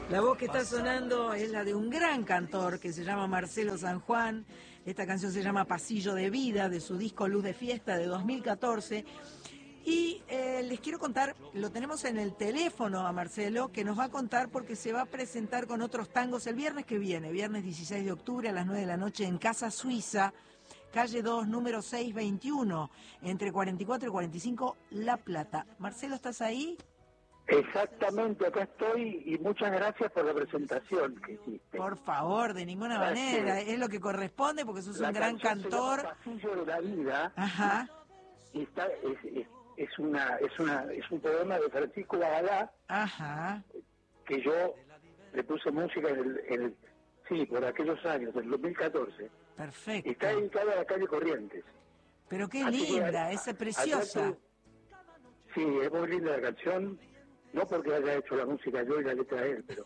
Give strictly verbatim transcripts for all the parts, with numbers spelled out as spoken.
La voz que está sonando es la de un gran cantor que se llama Marcelo San Juan. Esta canción se llama Pasillo de Vida, de su disco Luz de Fiesta de dos mil catorce. Y eh, les quiero contar, lo tenemos en el teléfono a Marcelo, que nos va a contar porque se va a presentar con otros tangos el viernes que viene, viernes dieciséis de octubre a las nueve de la noche en Casa Suiza, calle dos, número seiscientos veintiuno, entre cuarenta y cuatro y cuarenta y cinco, La Plata. Marcelo, ¿estás ahí? Exactamente, acá estoy y muchas gracias por la presentación que hiciste. Por favor, de ninguna manera, es lo que corresponde porque sos un gran cantor. Se llama Pasillo de la Vida. Ajá. Y está, es, es, es una, es una, es un poema de Francisco Bagalá. Ajá. Que yo le puse música en el, en el, sí, por aquellos años, en el dos mil catorce. Perfecto. Y está dedicada a la calle Corrientes. Pero qué Así linda, que, esa preciosa. Sí, es muy linda la canción. No porque haya hecho la música yo y la letra él, pero...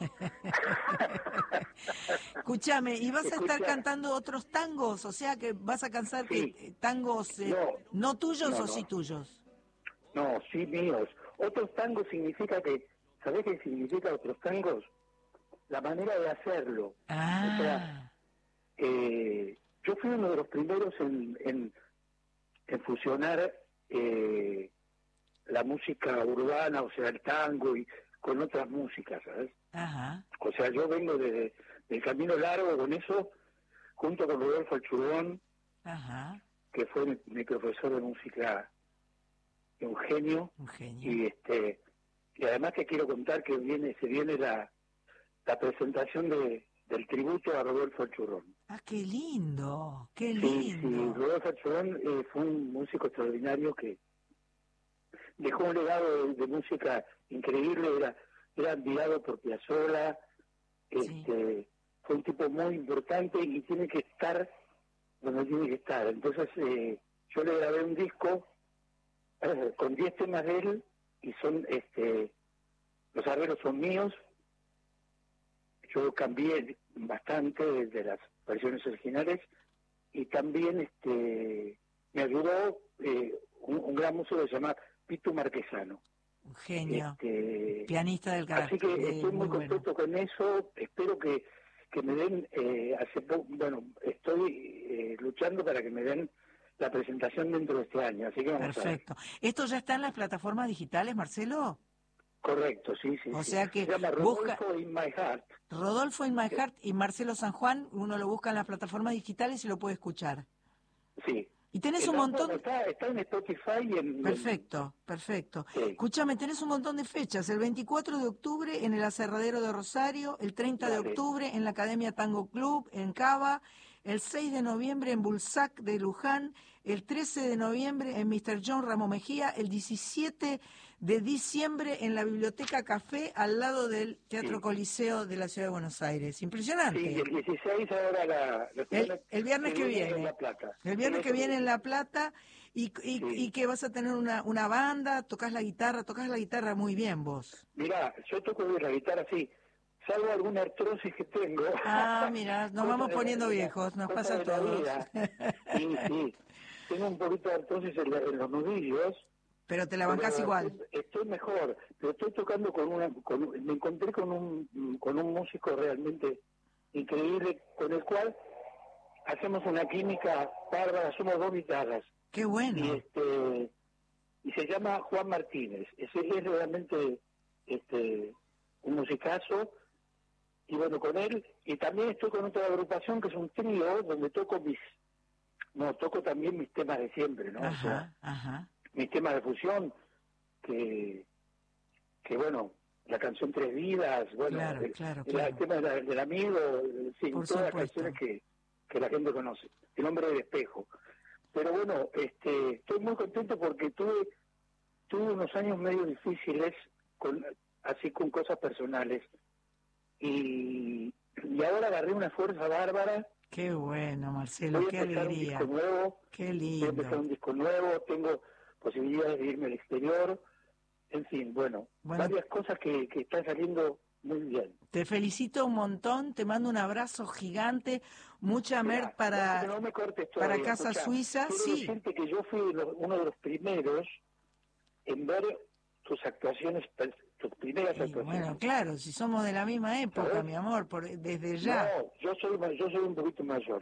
Escúchame, ¿y vas Escucha, a estar cantando otros tangos? O sea, que vas a cantar sí. que, tangos eh, no, no tuyos no, o no. sí tuyos. No, sí míos. Otros tangos significa que... ¿Sabés qué significa otros tangos? La manera de hacerlo. Ah. O sea, eh, yo fui uno de los primeros en, en, en fusionar... Eh, la música urbana, o sea, el tango, y con otras músicas, ¿sabes? Ajá. O sea, yo vengo de, del camino largo con eso, junto con Rodolfo Churón, Ajá. que fue mi, mi profesor de música, un genio. Un genio. Y este y además te quiero contar que viene se viene la, la presentación de del tributo a Rodolfo Churón. Ah, qué lindo, qué Sí, lindo. sí, Rodolfo Churón eh, fue un músico extraordinario que dejó un legado de, de música increíble, era, era admirado por Piazzolla, este, sí. Fue un tipo muy importante y tiene que estar donde tiene que estar. Entonces eh, yo le grabé un disco eh, con diez temas de él y son, este, los arreglos son míos. Yo cambié bastante de las versiones originales y también este, me ayudó eh, un, un gran músico que se llama Pitu Marquesano. Un genio. Este, pianista del carácter. Así que estoy muy, muy contento bueno. con eso. Espero que, que me den, eh, hace poco, bueno, estoy eh, luchando para que me den la presentación dentro de este año. Así que vamos Perfecto. a ver. ¿Esto ya está en las plataformas digitales, Marcelo? Correcto, sí, sí. O sí. sea que se llama Rodolfo busca... in My Heart. Rodolfo in My Heart y Marcelo San Juan, uno lo busca en las plataformas digitales y lo puede escuchar. Sí. Y tenés el un montón... Bueno, está, está en Spotify y en... Perfecto, perfecto. Sí. Escúchame, tenés un montón de fechas. El veinticuatro de octubre en el Aserradero de Rosario, el treinta Vale. de octubre en la Academia Tango Club en Cava, el seis de noviembre en Bulsac de Luján, el trece de noviembre en míster John Ramo Mejía, el diecisiete de diciembre en la Biblioteca Café al lado del Teatro Sí. Coliseo de la Ciudad de Buenos Aires. Impresionante. Sí, el dieciséis ahora la... la El, el viernes que viene. En La Plata. El viernes que viene en La Plata. Y, y, Sí. y que vas a tener una, una banda, tocas la guitarra, tocas la guitarra muy bien vos. Mirá, yo toco la guitarra así, salvo alguna artrosis que tengo. Ah, mira, nos vamos poniendo viejos, nos pasa a todos. Sí, sí, tengo un poquito de artrosis en, la, en los nudillos. Pero te la bancás igual. Estoy, estoy mejor, pero estoy tocando con una, con, me encontré con un, con un músico realmente increíble, con el cual hacemos una química bárbara, somos dos guitarras. Qué bueno. Y este y se llama Juan Martínez. Ese es realmente este un musicazo. Y bueno, con él, y también estoy con otra agrupación que es un trío donde toco mis, no, toco también mis temas de siempre, ¿no? Ajá, o sea, ajá. mis temas de fusión, que, que bueno, la canción Tres Vidas, bueno, claro, el, claro, el, claro. el tema del, del amigo, sí, Por todas supuesto. las canciones que, que la gente conoce. El hombre del espejo. Pero bueno, este, estoy muy contento porque tuve tuve unos años medio difíciles, con, así con cosas personales, y, y ahora agarré una fuerza bárbara. Qué bueno, Marcelo, voy a qué empezar alegría. un disco nuevo, qué voy a lindo. empezar un disco nuevo, tengo posibilidades de irme al exterior, en fin, bueno, Bueno, varias cosas que, que están saliendo muy bien. Te felicito un montón, te mando un abrazo gigante, mucha Mirá, mer para, no, no me cortes para todavía, Casa escuchá, Suiza, quiero sí. decirte que yo fui lo- uno de los primeros en ver tus actuaciones, tus primeras Y actuaciones. bueno, claro, si somos de la misma época, ¿Sabés? mi amor, por, desde ya. No, yo soy, ma- yo soy un poquito mayor.